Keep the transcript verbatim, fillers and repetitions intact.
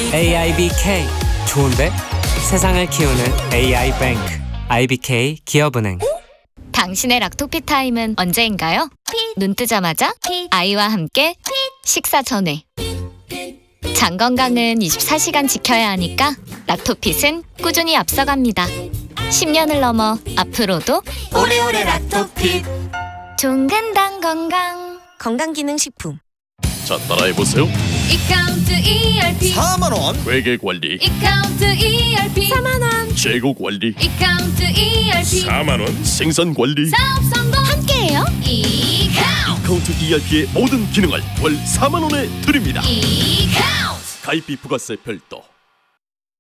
에이아이비케이 좋은데? 세상을 키우는 에이아이뱅크 아이비케이 기업은행. 당신의 락토피 타임은 언제인가요? 눈 뜨자마자 아이와 함께 식사 전에. 장 건강은 이십사 시간 지켜야 하니까 락토핏은 꾸준히 앞서갑니다. 십 년을 넘어 앞으로도 오래오래 락토핏. 종근당 건강 건강기능식품. 자, 따라해보세요. 이카운트 이알피 사만 원 회계관리, 이카운트 이알피 사만 원 재고관리, 이카운트 이알피 사만 원 생산관리. 사업 성공 함께해요. 이카운트 카운트 이알피의 모든 기능을 월 사만 원에 드립니다. 이카운트 가입비 부가세 별도.